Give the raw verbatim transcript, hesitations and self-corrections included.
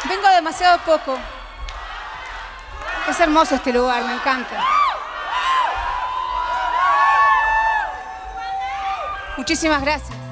Vengo demasiado poco. Es hermoso este lugar, me encanta. Muchísimas gracias.